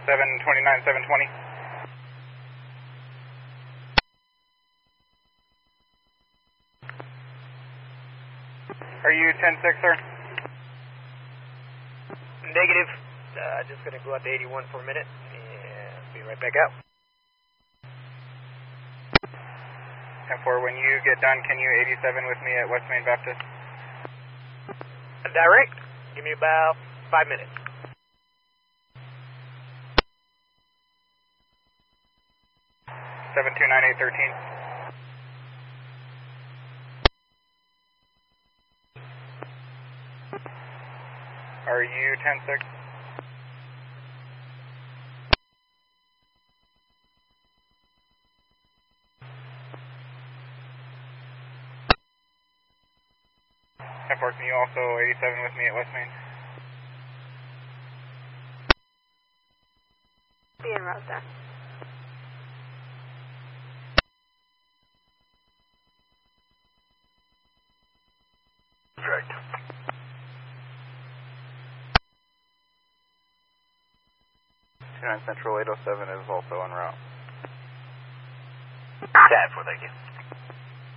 729, 720. Are you 10-6, sir? Negative. Just going to go out to 81 for a minute and be right back out. 10-4, when you get done, can you 87 with me at West Main Baptist? Direct. Give me about 5 minutes. Seven two nine eight 13. Are you 10-6? Can you also 87 with me at West Main? Be en route there. Direct. 29 Central 807 is also en route. 10-4, thank you.